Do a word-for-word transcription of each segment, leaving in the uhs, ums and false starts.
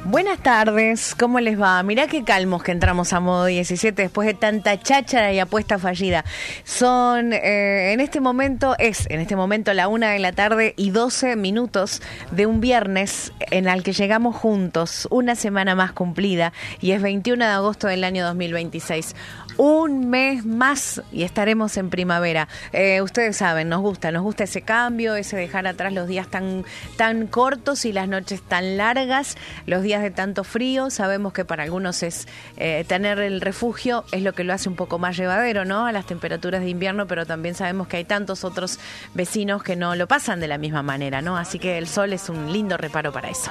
Buenas tardes, ¿cómo les va? Mirá qué calmos que entramos a modo diecisiete después de tanta cháchara y apuesta fallida. Son, eh, en este momento, es en este momento la una de la tarde y doce minutos de un viernes en el que llegamos juntos, una semana más cumplida, y es veintiuno de agosto del año dos mil veintiséis. Un mes más y estaremos en primavera. Eh, ustedes saben, nos gusta, nos gusta ese cambio, ese dejar atrás los días tan, tan cortos y las noches tan largas, los días de tanto frío. Sabemos que para algunos es eh, tener el refugio es lo que lo hace un poco más llevadero, ¿no? A las temperaturas de invierno, pero también sabemos que hay tantos otros vecinos que no lo pasan de la misma manera, ¿no? Así que el sol es un lindo reparo para eso.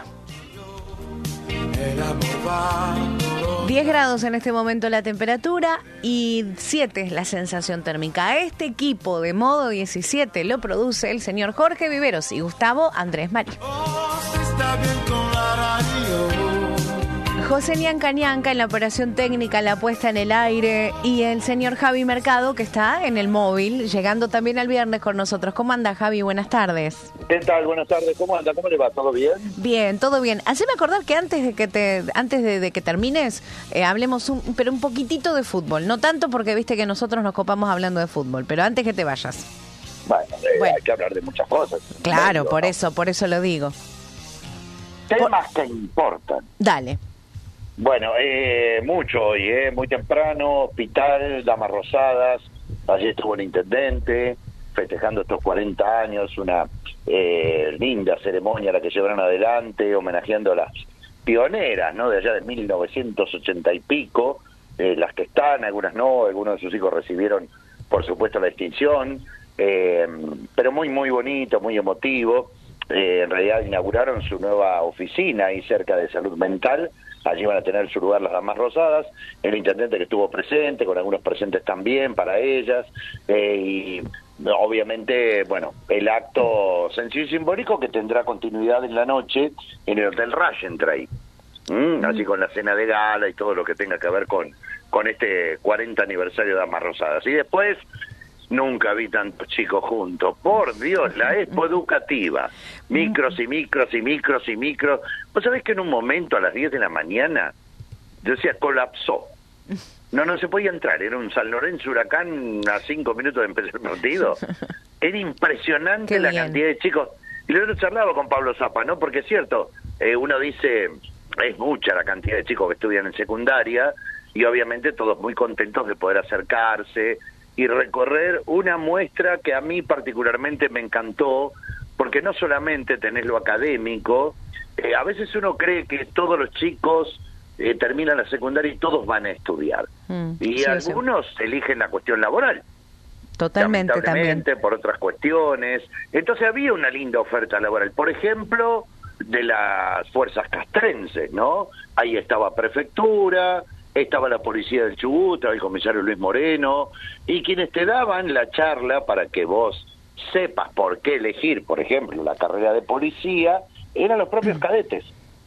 diez grados en este momento la temperatura y siete la sensación térmica. Este equipo de modo diecisiete lo produce el señor Jorge Viveros y Gustavo Andrés Marí. José Ñanca Ñanca en la operación técnica, la puesta en el aire, y el señor Javi Mercado, que está en el móvil, llegando también al viernes con nosotros. ¿Cómo anda, Javi? Buenas tardes. ¿Qué tal? Buenas tardes. ¿Cómo anda? ¿Cómo le va? ¿Todo bien? Bien, todo bien. Haceme acordar que antes de que te antes de, de que termines, eh, hablemos un, pero un poquitito de fútbol. No tanto porque viste que nosotros nos copamos hablando de fútbol, pero antes que te vayas. Bueno, eh, bueno. hay que hablar de muchas cosas. Claro, Medio, por ¿no? eso, por eso lo digo. Temas que importan. Dale. Bueno, eh, mucho hoy, eh, muy temprano, hospital, Damas Rosadas, allí estuvo el intendente, festejando estos cuarenta años, una eh, linda ceremonia la que llevaron adelante, homenajeando a las pioneras, ¿no? De allá de mil novecientos ochenta y pico, eh, las que están, algunas no, algunos de sus hijos recibieron, por supuesto, la extinción, eh, pero muy, muy bonito, muy emotivo. Eh, en realidad inauguraron su nueva oficina ahí cerca de salud mental. Allí van a tener su lugar las Damas Rosadas, el intendente que estuvo presente, con algunos presentes también para ellas, eh, y obviamente, bueno, el acto sencillo y simbólico que tendrá continuidad en la noche en el Hotel Rajentray, ¿Mm? así con la cena de gala y todo lo que tenga que ver con, con este cuarenta aniversario de Damas Rosadas. Y después, nunca vi tantos chicos juntos. Por Dios, la expo educativa. Micros y micros y micros y micros. ¿Vos sabés que en un momento a las diez de la mañana, yo decía, colapsó? No, no se podía entrar. Era un San Lorenzo Huracán a cinco minutos de empezar el partido. Era impresionante Qué la bien. cantidad de chicos. Y luego charlaba con Pablo Zapa, ¿no? Porque es cierto, eh, uno dice, es mucha la cantidad de chicos que estudian en secundaria, y obviamente todos muy contentos de poder acercarse y recorrer una muestra que a mí particularmente me encantó, porque no solamente tenés lo académico, eh, a veces uno cree que todos los chicos eh, terminan la secundaria y todos van a estudiar, mm, y sí, algunos sí. eligen la cuestión laboral. Totalmente, lamentablemente, también. por otras cuestiones. Entonces había una linda oferta laboral, por ejemplo, de las fuerzas castrenses, ¿no? Ahí estaba prefectura, estaba la policía del Chubut, estaba el comisario Luis Moreno, y quienes te daban la charla para que vos sepas por qué elegir, por ejemplo, la carrera de policía, eran los propios cadetes.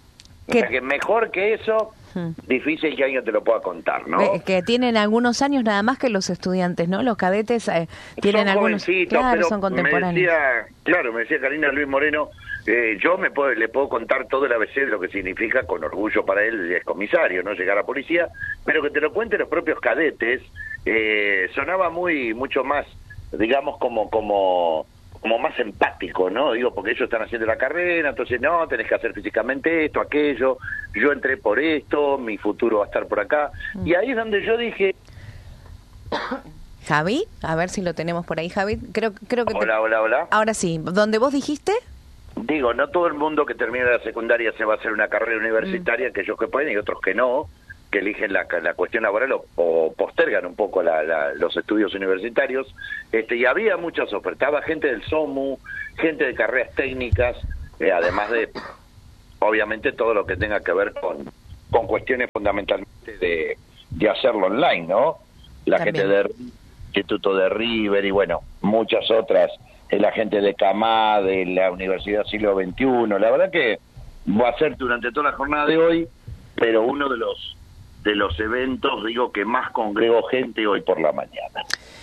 O sea que mejor que eso, difícil que alguien te lo pueda contar, ¿no? Eh, que tienen algunos años nada más que los estudiantes, ¿no? Los cadetes eh, tienen son algunos... Claro, pero son contemporáneos. Me decía, claro, me decía Karina Luis Moreno, eh, yo me puedo, le puedo contar todo el A B C de lo que significa, con orgullo para él, es comisario, no llegar a policía, pero que te lo cuenten los propios cadetes, eh, sonaba muy mucho más, digamos, como como como más empático, ¿no? Digo, porque ellos están haciendo la carrera, entonces no, tenés que hacer físicamente esto, aquello, yo entré por esto, mi futuro va a estar por acá, mm. y ahí es donde yo dije... Javi, a ver si lo tenemos por ahí, Javi. Creo, creo que hola, te... hola, hola. Ahora sí, ¿dónde vos dijiste? Digo, no todo el mundo que termina la secundaria se va a hacer una carrera universitaria, mm. que ellos que pueden y otros que no, que eligen la, la cuestión laboral o, o postergan un poco la, la, los estudios universitarios, este y había muchas ofertas, estaba gente del SOMU, gente de carreras técnicas, eh, además de, obviamente, todo lo que tenga que ver con, con cuestiones fundamentalmente de, de hacerlo online, ¿no? La También. gente del Instituto de River y, bueno, muchas otras, la gente de CAMA, de la Universidad Siglo veintiuno, la verdad que va a ser durante toda la jornada de hoy, pero uno de los de los eventos, digo, que más congregó gente hoy por la mañana.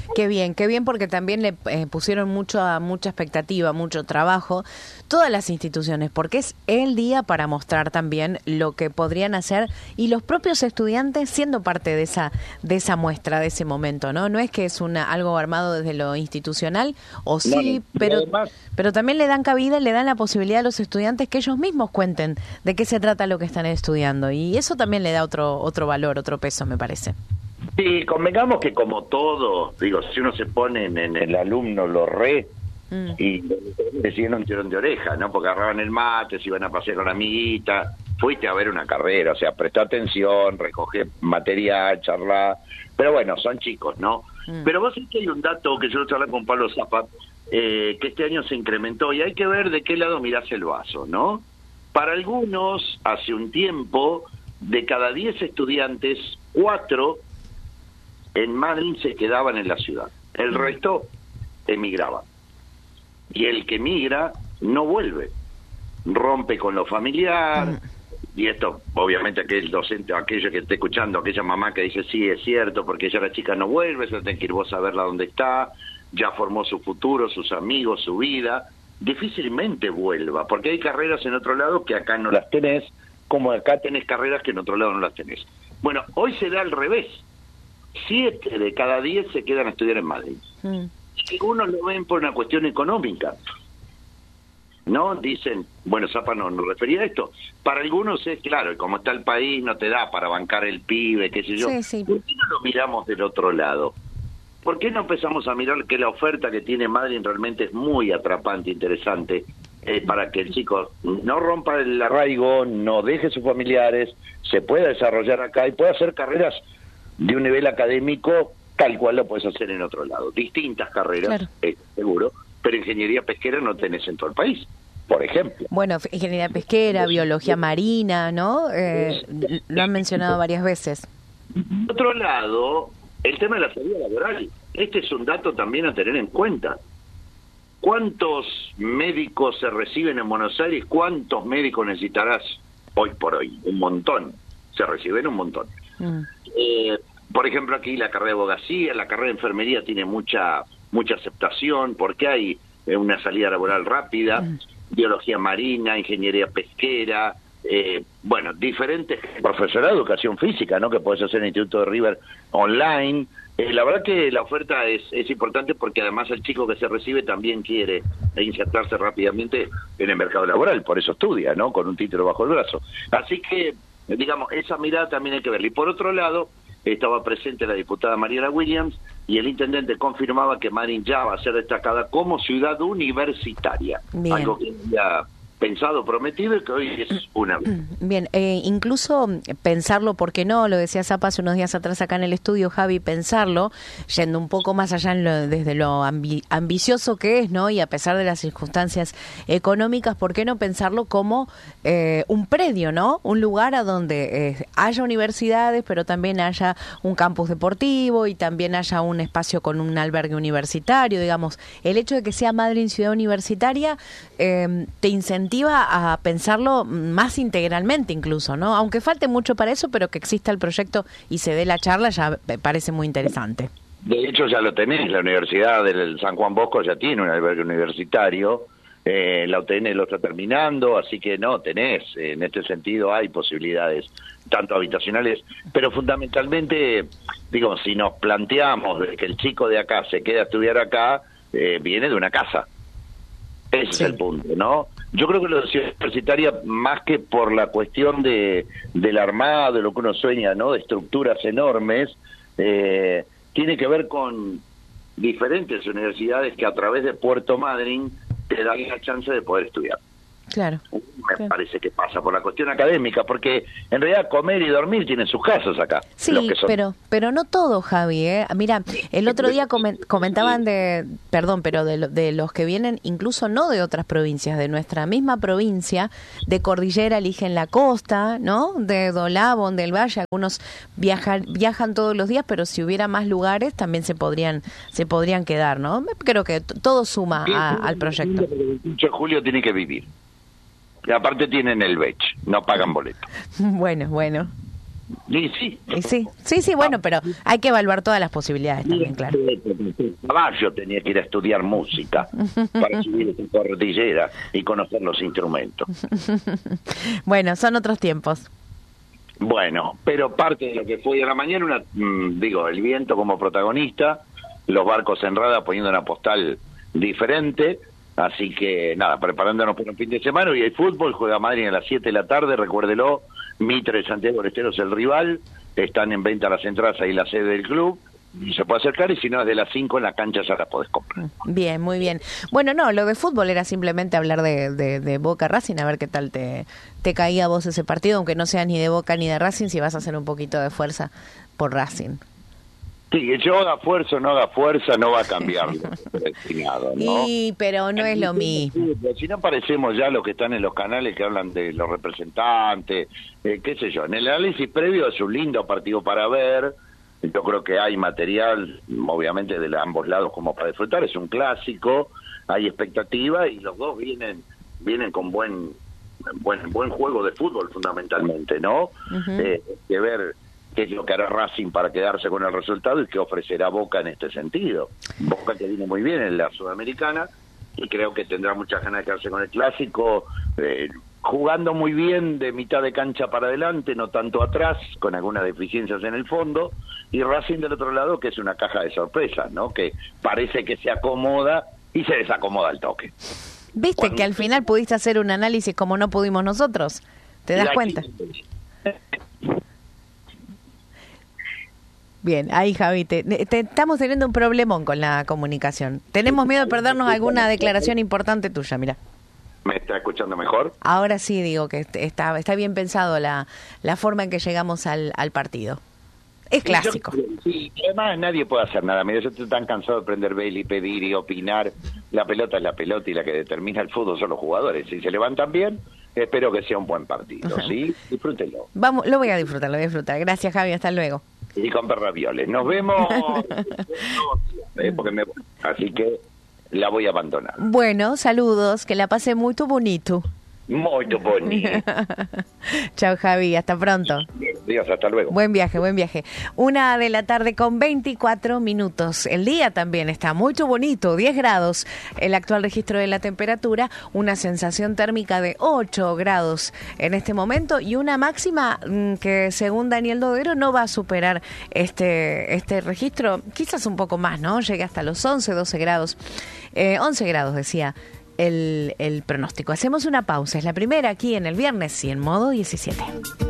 Qué bien, qué bien, porque también le eh, pusieron mucho, mucha expectativa, mucho trabajo, todas las instituciones, porque es el día para mostrar también lo que podrían hacer y los propios estudiantes siendo parte de esa de esa muestra, de ese momento, ¿no? No es que es una algo armado desde lo institucional, o sí, No, pero, además, pero también le dan cabida, le dan la posibilidad a los estudiantes que ellos mismos cuenten de qué se trata lo que están estudiando, y eso también le da otro otro valor, otro peso, me parece. sí, convengamos que como todo, digo, si uno se pone en, en el alumno lo re, mm. y decían un tirón de oreja, ¿no? Porque agarraban el mate, se iban a pasear con la amiguita, fuiste a ver una carrera, o sea, prestá atención, recoge material, charla, pero bueno, son chicos, ¿no? Mm. Pero vos sabés que hay un dato que yo lo charlé con Pablo Zapa, eh, que este año se incrementó, y hay que ver de qué lado mirás el vaso, ¿no? Para algunos, hace un tiempo, de cada diez estudiantes, cuatro en Madrid se quedaban en la ciudad. El resto emigraba. Y el que emigra no vuelve. Rompe con lo familiar. Mm. Y esto, obviamente, aquel docente, aquello que esté escuchando, aquella mamá que dice, sí, es cierto, porque ya la chica no vuelve, se tiene que ir vos a verla dónde está, ya formó su futuro, sus amigos, su vida. Difícilmente vuelva, porque hay carreras en otro lado que acá no las tenés, como acá tenés carreras que en otro lado no las tenés. Bueno, hoy se da al revés. Siete de cada diez se quedan a estudiar en Madrid. Mm. Y algunos lo ven por una cuestión económica, ¿no? Dicen, bueno, Zapa no nos refería a esto. Para algunos es claro, y como está el país, no te da para bancar el pibe, qué sé yo. Sí, sí. ¿Por qué no lo miramos del otro lado? ¿Por qué no empezamos a mirar que la oferta que tiene Madrid realmente es muy atrapante, interesante, eh, para que el chico no rompa el arraigo, no deje sus familiares, se pueda desarrollar acá y pueda hacer carreras de un nivel académico tal cual lo puedes hacer en otro lado? Distintas carreras, claro. eh, seguro, pero ingeniería pesquera no tenés en todo el país, por ejemplo. Bueno, ingeniería pesquera, biología marina, ¿no? Eh, lo han mencionado varias veces. Por otro lado, el tema de la salida laboral. Este es un dato también a tener en cuenta. ¿Cuántos médicos se reciben en Buenos Aires? ¿Cuántos médicos necesitarás hoy por hoy? Un montón. Se reciben un montón. Mm. Eh, por ejemplo, aquí la carrera de abogacía, la carrera de enfermería tiene mucha mucha aceptación porque hay eh, una salida laboral rápida, mm. biología marina, ingeniería pesquera, eh, bueno, diferentes, profesorado de educación física, ¿no? Que podés hacer en el Instituto de River online. Eh, la verdad que la oferta es, es importante porque además el chico que se recibe también quiere insertarse rápidamente en el mercado laboral, por eso estudia, ¿no? Con un título bajo el brazo. Así que, digamos, esa mirada también hay que verla. Y por otro lado, estaba presente la diputada Mariela Williams y el intendente confirmaba que Madrid ya va a ser destacada como ciudad universitaria. Bien. Algo que había pensado, prometido y que hoy es una. Bien, eh, incluso pensarlo, ¿por qué no? Lo decía Zapa hace unos días atrás acá en el estudio, Javi, pensarlo, yendo un poco más allá en lo, desde lo ambi ambicioso que es, ¿no? Y a pesar de las circunstancias económicas, ¿por qué no pensarlo como eh, un predio, ¿no? Un lugar a donde eh, haya universidades, pero también haya un campus deportivo y también haya un espacio con un albergue universitario, digamos. El hecho de que sea Madrid ciudad universitaria eh, te incentiva a pensarlo más integralmente incluso, ¿no? Aunque falte mucho para eso, pero que exista el proyecto y se dé la charla ya me parece muy interesante. De hecho ya lo tenés, la Universidad del San Juan Bosco ya tiene un albergue universitario, eh, la U T N lo está terminando, así que no, tenés, en este sentido hay posibilidades, tanto habitacionales, pero fundamentalmente, digo, si nos planteamos de que el chico de acá se queda a estudiar acá, eh, viene de una casa. Ese sí. es el punto, ¿no? Yo creo que la ciudad universitaria, más que por la cuestión de del armado, de lo que uno sueña, ¿no? De estructuras enormes, eh, tiene que ver con diferentes universidades que a través de Puerto Madryn te dan la chance de poder estudiar. Claro. Me claro. parece que pasa por la cuestión académica, porque en realidad comer y dormir tienen sus casas acá. Sí, los que son... pero pero no todo, Javi, ¿eh? Mira, el otro día comentaban de, perdón, pero de, de los que vienen incluso no de otras provincias, de nuestra misma provincia, de Cordillera eligen la costa, ¿no? De Dolabón, del Valle, algunos viajan viajan todos los días, pero si hubiera más lugares también se podrían se podrían quedar, ¿no? Creo que todo suma a, al proyecto. El ocho de julio tiene que vivir. Y aparte tienen el B E C, no pagan boleto. Bueno, bueno. Y sí. Y sí, sí, sí, bueno, pero hay que evaluar todas las posibilidades también, claro. Caballo tenía que ir a estudiar música para subir esa cordillera y conocer los instrumentos. Bueno, son otros tiempos. Bueno, pero parte de lo que fue a la mañana, una, mmm, digo, el viento como protagonista, los barcos en rada poniendo una postal diferente, así que nada, preparándonos para un fin de semana. Y el fútbol juega Madrid a las siete de la tarde, recuérdelo, Mitre de Santiago del Estero es el rival, están en venta las entradas ahí en la sede del club, y se puede acercar, y si no, desde las cinco en la cancha ya las podés comprar. Bien, muy bien. Bueno, no, lo de fútbol era simplemente hablar de, de, de Boca Racing, a ver qué tal te, te caía a vos ese partido, aunque no sea ni de Boca ni de Racing, si vas a hacer un poquito de fuerza por Racing. Sí, yo haga fuerza o no haga fuerza, no va a cambiar lo destinado, ¿no? Y, pero no es lo mismo. Si no parecemos ya los que están en los canales que hablan de los representantes, eh, qué sé yo, en el análisis previo es un lindo partido para ver. Yo creo que hay material, obviamente, de ambos lados como para disfrutar. Es un clásico, hay expectativa y los dos vienen vienen con buen buen buen juego de fútbol, fundamentalmente, ¿no? Uh-huh. eh, que ver qué es lo que hará Racing para quedarse con el resultado y qué ofrecerá Boca en este sentido. Boca que viene muy bien en la Sudamericana y creo que tendrá muchas ganas de quedarse con el clásico, eh, jugando muy bien de mitad de cancha para adelante, no tanto atrás, con algunas deficiencias en el fondo, y Racing del otro lado, que es una caja de sorpresas, ¿no? Que parece que se acomoda y se desacomoda al toque. ¿Viste Cuando... que al final pudiste hacer un análisis como no pudimos nosotros? ¿Te das la cuenta? Bien, ahí Javi, te, te, estamos teniendo un problemón con la comunicación. Tenemos miedo de perdernos alguna declaración importante tuya, mira. ¿Me está escuchando mejor? Ahora sí digo que está está bien pensado la, la forma en que llegamos al, al partido. Es clásico. Sí, yo, sí, además nadie puede hacer nada. Mira, yo estoy tan cansado de prender vela y pedir y opinar. La pelota es la pelota y la que determina el fútbol son los jugadores. Si se levantan bien, espero que sea un buen partido, ¿sí? Disfrútenlo. Vamos, lo voy a disfrutar, lo voy a disfrutar. Gracias, Javi, hasta luego. Y comprar ravioles. Nos vemos. eh, porque me... Así que la voy a abandonar. Bueno, saludos, que la pase muy bonito. Muy bonito. Chao, Javi, hasta pronto. Dios, hasta luego. Buen viaje, buen viaje. Una de la tarde con veinticuatro minutos. El día también está muy bonito, diez grados. El actual registro de la temperatura, una sensación térmica de ocho grados en este momento y una máxima mmm, que según Daniel Dodero no va a superar este, este registro, quizás un poco más, ¿no? Llegue hasta los once, doce grados. Eh, once grados, decía. El, el pronóstico. Hacemos una pausa. Es la primera aquí en el viernes y en modo diecisiete.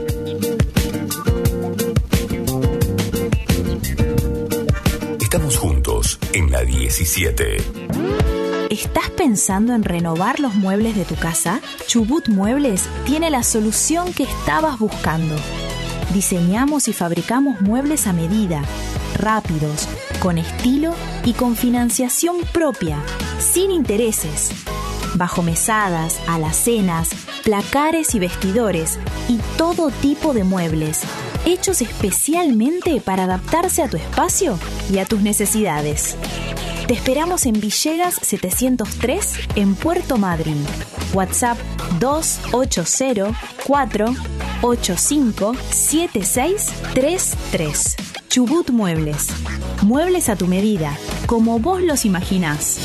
Estamos juntos en la diecisiete. ¿Estás pensando en renovar los muebles de tu casa? Chubut Muebles tiene la solución que estabas buscando. Diseñamos y fabricamos muebles a medida, rápidos, con estilo y con financiación propia, sin intereses. Bajo mesadas, alacenas, placares y vestidores y todo tipo de muebles, hechos especialmente para adaptarse a tu espacio y a tus necesidades. Te esperamos en Villegas setecientos tres, en Puerto Madryn. WhatsApp dos ocho cero, cuatro ocho cinco, siete seis tres tres. Chubut Muebles. Muebles a tu medida, como vos los imaginás.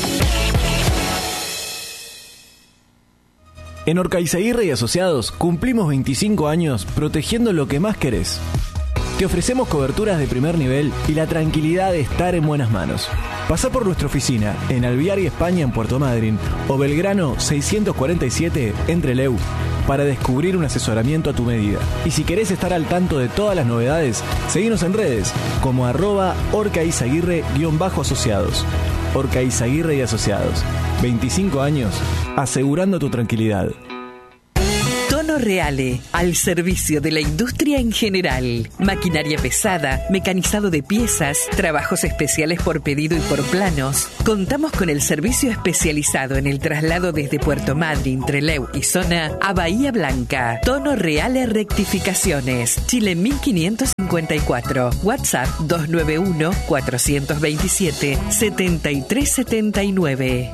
En Orcaizaguirre y Asociados cumplimos veinticinco años protegiendo lo que más querés. Te ofrecemos coberturas de primer nivel y la tranquilidad de estar en buenas manos. Pasá por nuestra oficina en Alvear y España en Puerto Madryn o Belgrano seiscientos cuarenta y siete en Trelew para descubrir un asesoramiento a tu medida. Y si querés estar al tanto de todas las novedades, seguinos en redes como arroba orcaizaguirre-asociados. Orcaizaguirre y Asociados. veinticinco años asegurando tu tranquilidad. Tono Reale, al servicio de la industria en general. Maquinaria pesada, mecanizado de piezas, trabajos especiales por pedido y por planos. Contamos con el servicio especializado en el traslado desde Puerto Madryn, Trelew y zona a Bahía Blanca. Tono Reale Rectificaciones, Chile mil quinientos cincuenta y cuatro. WhatsApp dos nueve uno, cuatro dos siete, siete tres siete nueve.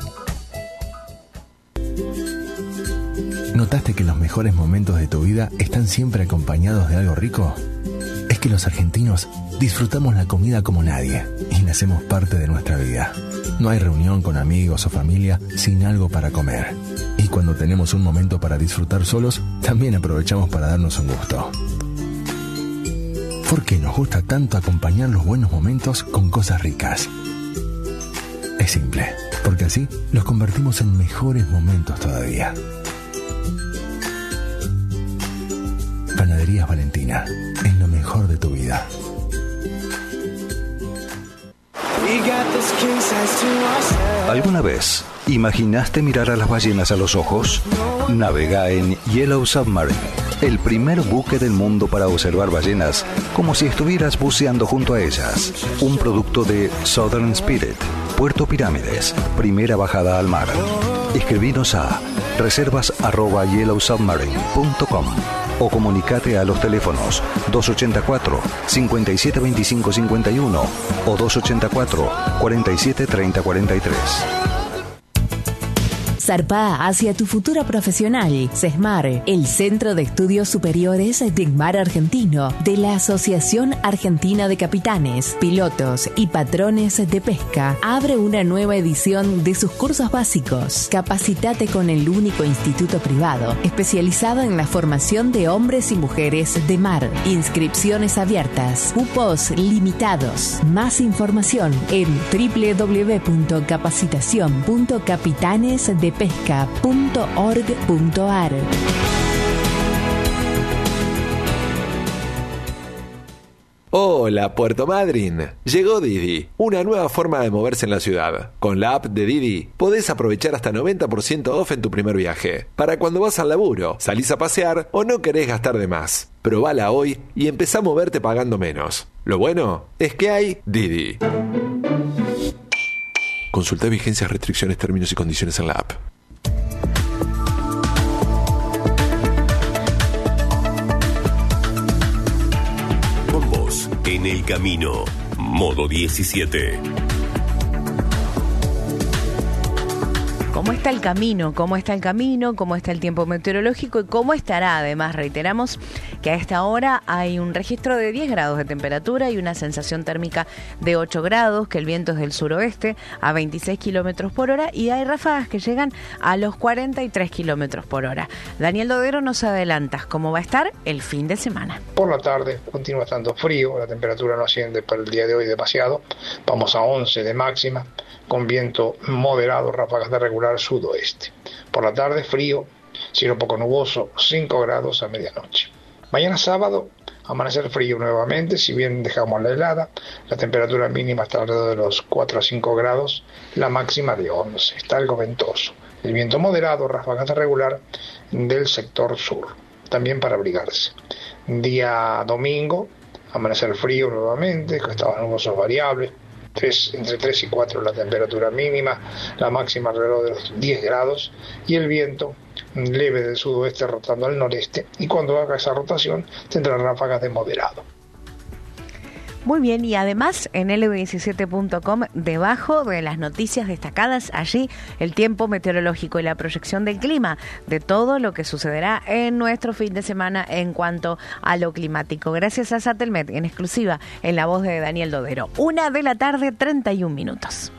¿Notaste que los mejores momentos de tu vida están siempre acompañados de algo rico? Es que los argentinos disfrutamos la comida como nadie y la hacemos parte de nuestra vida. No hay reunión con amigos o familia sin algo para comer. Y cuando tenemos un momento para disfrutar solos, también aprovechamos para darnos un gusto. ¿Por qué nos gusta tanto acompañar los buenos momentos con cosas ricas? Es simple, porque así los convertimos en mejores momentos todavía. Panaderías Valentina, es lo mejor de tu vida. ¿Alguna vez imaginaste mirar a las ballenas a los ojos? Navega en Yellow Submarine, el primer buque del mundo para observar ballenas como si estuvieras buceando junto a ellas. Un producto de Southern Spirit, Puerto Pirámides, primera bajada al mar. Escribinos a reservas arroba yellow submarine punto com o comunicate a los teléfonos dos ochenta y cuatro, cincuenta y siete veinticinco cincuenta y uno o dos ochenta y cuatro, cuarenta y siete treinta cuarenta y tres. Zarpá hacia tu futuro profesional. CESMAR, el Centro de Estudios Superiores del Mar Argentino de la Asociación Argentina de Capitanes, Pilotos y Patrones de Pesca, abre una nueva edición de sus cursos básicos. Capacitate con el único instituto privado especializado en la formación de hombres y mujeres de mar. Inscripciones abiertas, cupos limitados. Más información en doble u doble u doble u punto capacitación punto capitanes de pesca punto org punto ar. Hola, Puerto Madryn. Llegó Didi, una nueva forma de moverse en la ciudad. Con la app de Didi podés aprovechar hasta noventa por ciento off en tu primer viaje. Para cuando vas al laburo, salís a pasear o no querés gastar de más. Probala hoy y empezá a moverte pagando menos. Lo bueno es que hay Didi. Consulta vigencias, restricciones, términos y condiciones en la app. Con vos, en el camino. Modo diecisiete. ¿Cómo está el camino? ¿Cómo está el camino? ¿Cómo está el tiempo meteorológico? ¿Y cómo estará? Además, reiteramos que a esta hora hay un registro de diez grados de temperatura y una sensación térmica de ocho grados, que el viento es del suroeste a veintiséis kilómetros por hora y hay ráfagas que llegan a los cuarenta y tres kilómetros por hora. Daniel Dodero nos adelanta cómo va a estar el fin de semana. Por la tarde continúa estando frío, la temperatura no asciende para el día de hoy demasiado, vamos a once de máxima, con viento moderado, ráfagas de regular sudoeste. Por la tarde frío, cielo poco nuboso, cinco grados a medianoche. Mañana sábado, amanecer frío nuevamente, si bien dejamos la helada, la temperatura mínima está alrededor de los cuatro a cinco grados, la máxima de once, está algo ventoso. El viento moderado, ráfagas de regular del sector sur, también para abrigarse. Día domingo, amanecer frío nuevamente, con estados nubosos variables, tres, entre tres y cuatro la temperatura mínima, la máxima alrededor de los diez grados y el viento leve del sudoeste rotando al noreste, y cuando haga esa rotación tendrá ráfagas de moderado. Muy bien, y además en L diecisiete punto com, debajo de las noticias destacadas, allí el tiempo meteorológico y la proyección del clima, de todo lo que sucederá en nuestro fin de semana en cuanto a lo climático. Gracias a Satelmet, en exclusiva en la voz de Daniel Dodero. Una de la tarde, treinta y un minutos.